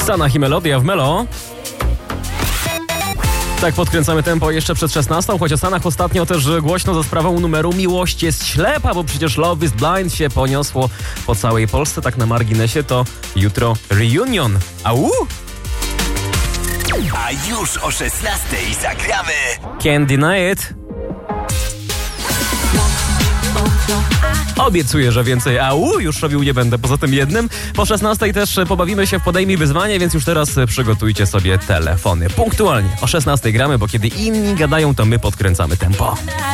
Stanach i Melodia w Melo. Tak podkręcamy tempo jeszcze przed 16, choć o Stanach ostatnio też głośno za sprawą numeru Miłość jest ślepa, bo przecież Love is Blind się poniosło po całej Polsce. Tak na marginesie to jutro reunion. Au! A już o 16:00 zagramy Can't Deny It. Obiecuję, że więcej już robił nie będę, poza tym jednym. Po 16:00 też pobawimy się w Podejmij Wyzwanie, więc już teraz przygotujcie sobie telefony. Punktualnie o 16:00 gramy, bo kiedy inni gadają, to my podkręcamy tempo.